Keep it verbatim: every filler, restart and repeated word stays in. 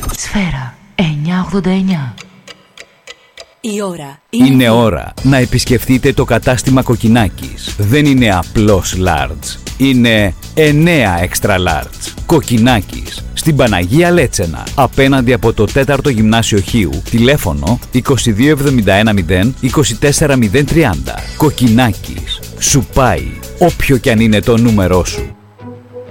Σφαίρα εννιακόσια ογδόντα εννιά. Η ώρα είναι, είναι ώρα να επισκεφτείτε το κατάστημα Κοκκινάκης. Δεν είναι απλώς large. Είναι εννέα extra large. Κοκκινάκης. Στην Παναγία Λέτσενα. Απέναντι από το τέταρτο Γυμνάσιο Χίου. Τηλέφωνο είκοσι δύο εβδομήντα ένα μηδέν είκοσι τέσσερα μηδέν τριάντα. Κοκκινάκης. Σου πάει όποιο κι αν είναι το νούμερό σου.